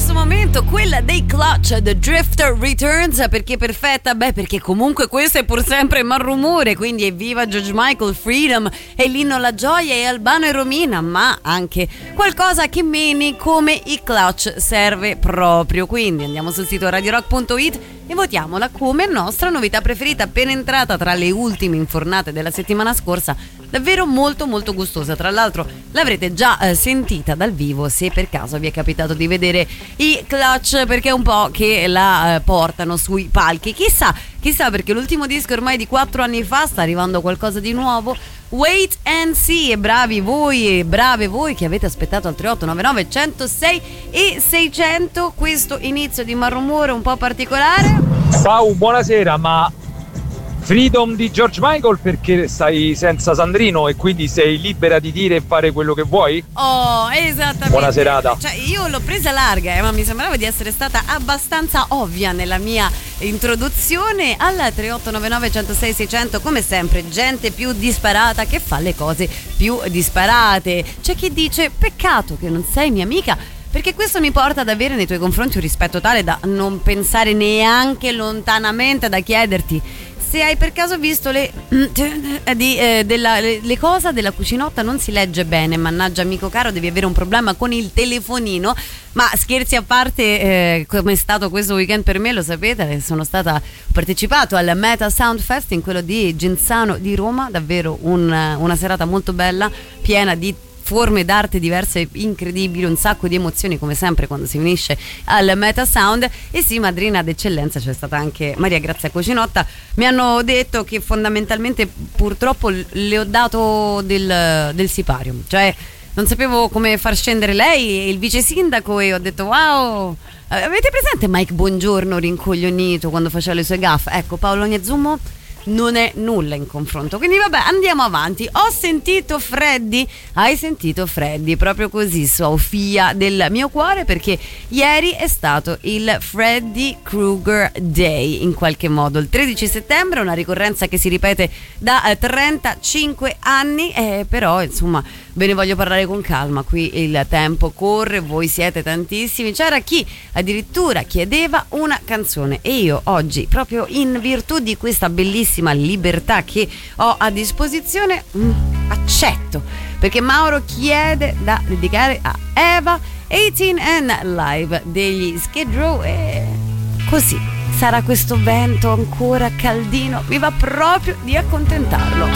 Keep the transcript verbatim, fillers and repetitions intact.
questo momento, quella dei Clutch, The Drifter Returns. Perché perfetta? Beh, perché comunque questo è pur sempre Malrumore, quindi evviva George Michael, Freedom, è l'inno alla gioia, e Albano e Romina, ma anche qualcosa che meni come i Clutch serve proprio. Quindi andiamo sul sito radio rock punto it e votiamola come nostra novità preferita, appena entrata tra le ultime infornate della settimana scorsa. Davvero molto molto gustosa. Tra l'altro l'avrete già eh, sentita dal vivo, se per caso vi è capitato di vedere i Clutch, perché è un po' che la eh, portano sui palchi. Chissà, chissà perché l'ultimo disco ormai di quattro anni fa, sta arrivando qualcosa di nuovo. Wait and see. E bravi voi e brave voi che avete aspettato al tre otto nove nove uno zero sei e seicento questo inizio di Malrumore un po' particolare. Ciao, buonasera, ma Freedom di George Michael perché stai senza Sandrino e quindi sei libera di dire e fare quello che vuoi? Oh, esattamente. Buona serata. Cioè, io l'ho presa larga, eh, ma mi sembrava di essere stata abbastanza ovvia nella mia introduzione. Al tre otto nove nove uno zero sei seicento, come sempre, gente più disparata che fa le cose più disparate. C'è chi dice: peccato che non sei mia amica, perché questo mi porta ad avere nei tuoi confronti un rispetto tale da non pensare neanche lontanamente da chiederti se hai per caso visto le di, eh, della, le, le cose della cucinotta. Non si legge bene, mannaggia amico caro, devi avere un problema con il telefonino. Ma scherzi a parte, eh, come è stato questo weekend per me, lo sapete, sono stata ho partecipato al Meta Sound Fest, in quello di Genzano di Roma, davvero un, una serata molto bella, piena di forme d'arte diverse, incredibili, un sacco di emozioni come sempre quando si unisce al Meta Sound. E sì, madrina d'eccellenza c'è stata anche Maria Grazia Cucinotta. Mi hanno detto che fondamentalmente purtroppo le ho dato del, del sipario, cioè non sapevo come far scendere lei e il vice sindaco, e ho detto wow, avete presente Mike Bongiorno rincoglionito quando faceva le sue gaffe? Ecco, Paolo Gnazzumo non è nulla in confronto. Quindi vabbè, andiamo avanti. Ho sentito Freddy, hai sentito Freddy, proprio così, Sofia del mio cuore, perché ieri è stato il Freddy Krueger Day, in qualche modo il tredici settembre, una ricorrenza che si ripete da trentacinque anni, eh, però insomma ve ne voglio parlare con calma, qui il tempo corre, voi siete tantissimi. C'era chi addirittura chiedeva una canzone e io oggi, proprio in virtù di questa bellissima libertà che ho a disposizione, mh, accetto, perché Mauro chiede da dedicare a Eva eighteen and Live degli Skid Row, e così sarà questo vento ancora caldino, mi va proprio di accontentarlo.